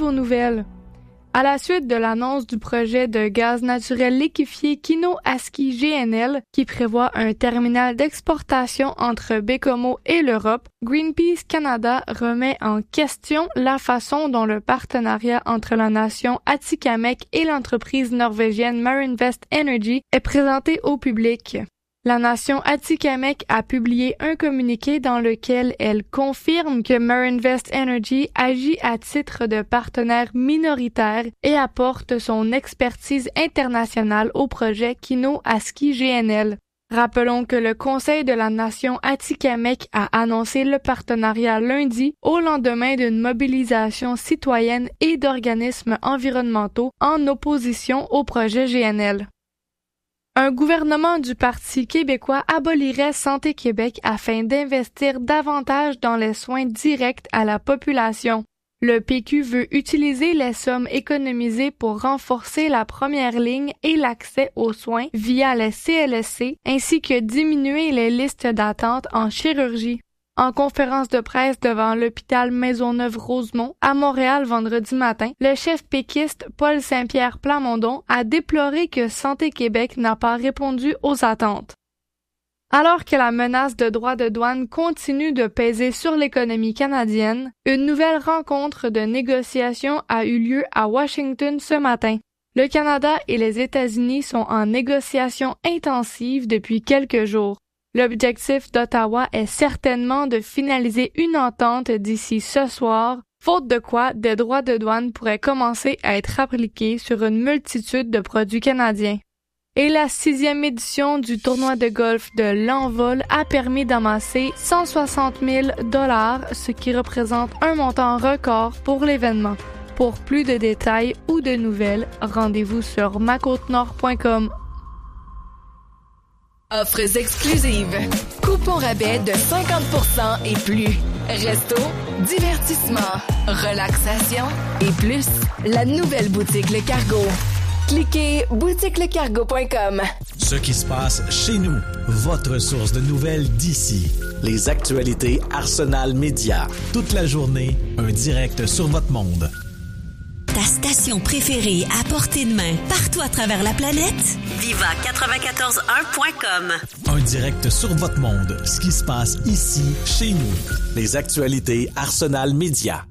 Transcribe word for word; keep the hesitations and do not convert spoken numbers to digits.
vos nouvelles. À la suite de l'annonce du projet de gaz naturel liquéfié Kino-Aski G N L, qui prévoit un terminal d'exportation entre Baie-Comeau et l'Europe, Greenpeace Canada remet en question la façon dont le partenariat entre la nation Atikamekw et l'entreprise norvégienne Marinvest Energy est présenté au public. La nation Atikamekw a publié un communiqué dans lequel elle confirme que Marinvest Energy agit à titre de partenaire minoritaire et apporte son expertise internationale au projet Kino-Aski G N L. Rappelons que le Conseil de la nation Atikamekw a annoncé le partenariat lundi au lendemain d'une mobilisation citoyenne et d'organismes environnementaux en opposition au projet G N L. Un gouvernement du Parti québécois abolirait Santé Québec afin d'investir davantage dans les soins directs à la population. Le P Q veut utiliser les sommes économisées pour renforcer la première ligne et l'accès aux soins via les C L S C, ainsi que diminuer les listes d'attente en chirurgie. En conférence de presse devant l'hôpital Maisonneuve-Rosemont à Montréal vendredi matin, le chef péquiste Paul Saint-Pierre Plamondon a déploré que Santé Québec n'a pas répondu aux attentes. Alors que la menace de droits de douane continue de peser sur l'économie canadienne, une nouvelle rencontre de négociation a eu lieu à Washington ce matin. Le Canada et les États-Unis sont en négociation intensive depuis quelques jours. L'objectif d'Ottawa est certainement de finaliser une entente d'ici ce soir, faute de quoi des droits de douane pourraient commencer à être appliqués sur une multitude de produits canadiens. Et la sixième édition du tournoi de golf de l'Envol a permis d'amasser cent soixante mille dollars, ce qui représente un montant record pour l'événement. Pour plus de détails ou de nouvelles, rendez-vous sur ma côte nord point com. Offres exclusives. Coupons rabais de cinquante pour cent et plus. Resto, divertissement, relaxation et plus. La nouvelle boutique Le Cargo. Cliquez boutique le cargo point com. Ce qui se passe chez nous. Votre source de nouvelles d'ici. Les actualités Arsenal Média. Toute la journée, un direct sur votre monde. Ta station préférée à portée de main, partout à travers la planète? Viva quatre-vingt-quatorze un point com. Un direct sur votre monde. Ce qui se passe ici, chez nous. Les actualités Arsenal Média.